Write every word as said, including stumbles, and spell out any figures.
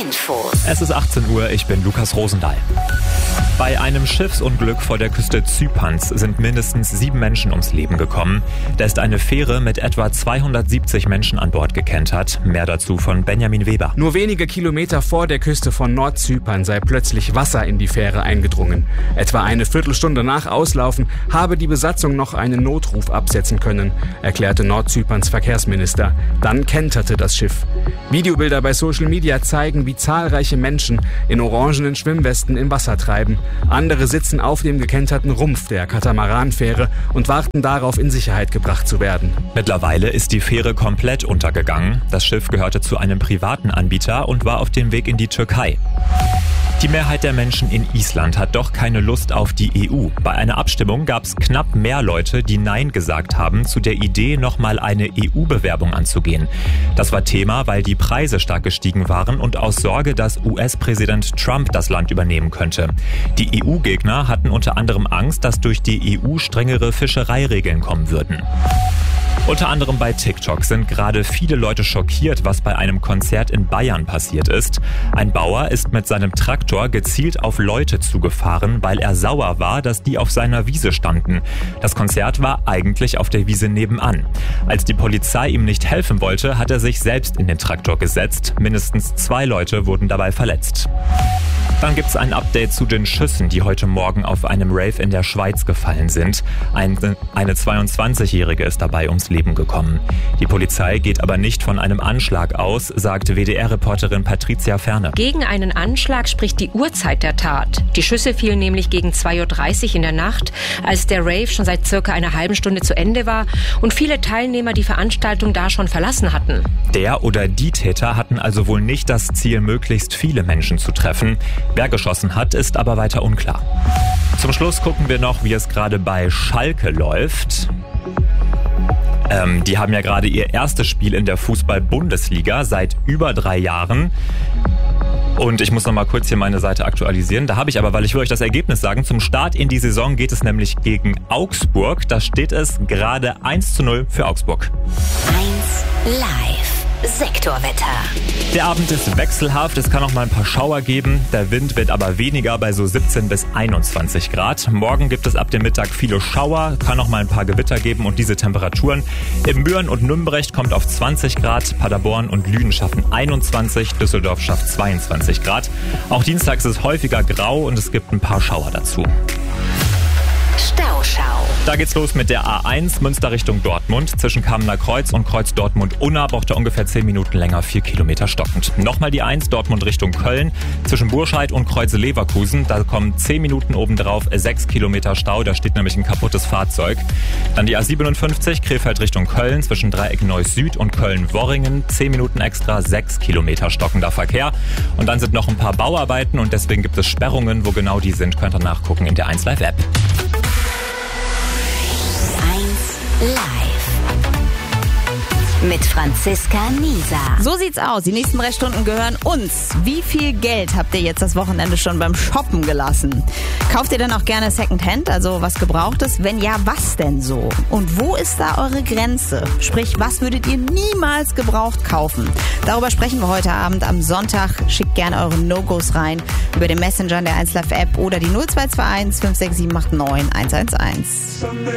Infos. Es ist achtzehn Uhr, ich bin Lukas Rosendahl. Bei einem Schiffsunglück vor der Küste Zyperns sind mindestens sieben Menschen ums Leben gekommen. Da ist eine Fähre mit etwa zweihundertsiebzig Menschen an Bord gekentert. Mehr dazu von Benjamin Weber. Nur wenige Kilometer vor der Küste von Nordzypern sei plötzlich Wasser in die Fähre eingedrungen. Etwa eine Viertelstunde nach Auslaufen habe die Besatzung noch einen Notruf absetzen können, erklärte Nordzyperns Verkehrsminister. Dann kenterte das Schiff. Videobilder bei Social Media zeigen, wie zahlreiche Menschen in orangenen Schwimmwesten im Wasser treiben. Andere sitzen auf dem gekenterten Rumpf der Katamaranfähre und warten darauf, in Sicherheit gebracht zu werden. Mittlerweile ist die Fähre komplett untergegangen. Das Schiff gehörte zu einem privaten Anbieter und war auf dem Weg in die Türkei. Die Mehrheit der Menschen in Island hat doch keine Lust auf die E U. Bei einer Abstimmung gab es knapp mehr Leute, die Nein gesagt haben zu der Idee, nochmal eine E U-Bewerbung anzugehen. Das war Thema, weil die Preise stark gestiegen waren und aus Sorge, dass U S-Präsident Trump das Land übernehmen könnte. Die E U-Gegner hatten unter anderem Angst, dass durch die E U strengere Fischereiregeln kommen würden. Unter anderem bei TikTok sind gerade viele Leute schockiert, was bei einem Konzert in Bayern passiert ist. Ein Bauer ist mit seinem Traktor gezielt auf Leute zugefahren, weil er sauer war, dass die auf seiner Wiese standen. Das Konzert war eigentlich auf der Wiese nebenan. Als die Polizei ihm nicht helfen wollte, hat er sich selbst in den Traktor gesetzt. Mindestens zwei Leute wurden dabei verletzt. Dann gibt's ein Update zu den Schüssen, die heute Morgen auf einem Rave in der Schweiz gefallen sind. Eine, eine zweiundzwanzigjährige ist dabei ums Leben gekommen. Die Polizei geht aber nicht von einem Anschlag aus, sagt W D R-Reporterin Patricia Ferne. Gegen einen Anschlag spricht die Uhrzeit der Tat. Die Schüsse fielen nämlich gegen zwei Uhr dreißig in der Nacht, als der Rave schon seit circa einer halben Stunde zu Ende war und viele Teilnehmer die Veranstaltung da schon verlassen hatten. Der oder die Täter hatten also wohl nicht das Ziel, möglichst viele Menschen zu treffen. Wer geschossen hat, ist aber weiter unklar. Zum Schluss gucken wir noch, wie es gerade bei Schalke läuft. Ähm, die haben ja gerade ihr erstes Spiel in der Fußball-Bundesliga seit über drei Jahren. Und ich muss noch mal kurz hier meine Seite aktualisieren. Da habe ich aber, weil ich will euch das Ergebnis sagen, zum Start in die Saison geht es nämlich gegen Augsburg. Da steht es gerade eins zu null für Augsburg. eins live. Sektorwetter. Der Abend ist wechselhaft, es kann auch mal ein paar Schauer geben. Der Wind wird aber weniger bei so siebzehn bis einundzwanzig Grad. Morgen gibt es ab dem Mittag viele Schauer, kann auch mal ein paar Gewitter geben und diese Temperaturen. In Büren und Nümbrecht kommt auf zwanzig Grad, Paderborn und Lünen schaffen einundzwanzig, Düsseldorf schafft zweiundzwanzig Grad. Auch dienstags ist es häufiger grau und es gibt ein paar Schauer dazu. Stauschau. Da geht's los mit der A eins, Münster Richtung Dortmund. Zwischen Kamener Kreuz und Kreuz Dortmund-Unna braucht er ungefähr zehn Minuten länger, vier Kilometer stockend. Nochmal die eins, Dortmund Richtung Köln. Zwischen Burscheid und Kreuz Leverkusen, da kommen zehn Minuten obendrauf, sechs Kilometer Stau, da steht nämlich ein kaputtes Fahrzeug. Dann die A siebenundfünfzig, Krefeld Richtung Köln, zwischen Dreieck Neuss Süd und Köln-Worringen. zehn Minuten extra, sechs Kilometer stockender Verkehr. Und dann sind noch ein paar Bauarbeiten und deswegen gibt es Sperrungen. Wo genau die sind, könnt ihr nachgucken in der eins Live App. Live mit Franziska Nieser. So sieht's aus. Die nächsten drei Stunden gehören uns. Wie viel Geld habt ihr jetzt das Wochenende schon beim Shoppen gelassen? Kauft ihr denn auch gerne Secondhand, also was Gebrauchtes? Wenn ja, was denn so? Und wo ist da eure Grenze? Sprich, was würdet ihr niemals gebraucht kaufen? Darüber sprechen wir heute Abend am Sonntag. Schickt gerne eure No-Gos rein über den Messenger in der eins Live App oder die null zwei zwei eins fünf sechs sieben acht neun eins eins eins.